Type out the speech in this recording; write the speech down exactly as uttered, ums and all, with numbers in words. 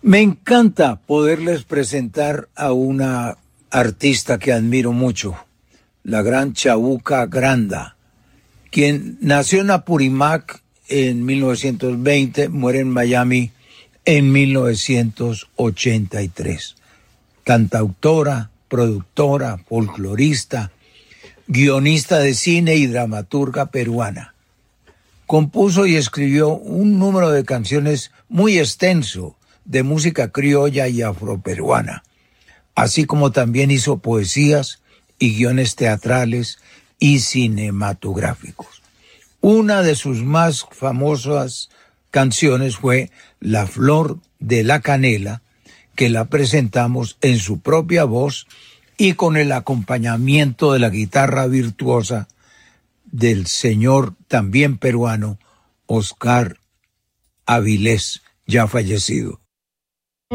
Me encanta poderles presentar a una artista que admiro mucho, la gran Chabuca Granda, quien nació en Apurímac en mil novecientos veinte, muere en Miami en mil novecientos ochenta y tres. Cantautora, productora, folclorista, guionista de cine y dramaturga peruana. Compuso y escribió un número de canciones muy extenso de música criolla y afroperuana, así como también hizo poesías y guiones teatrales y cinematográficos. Una de sus más famosas canciones fue La Flor de la Canela, que la presentamos en su propia voz y con el acompañamiento de la guitarra virtuosa del señor también peruano Oscar Avilés, ya fallecido.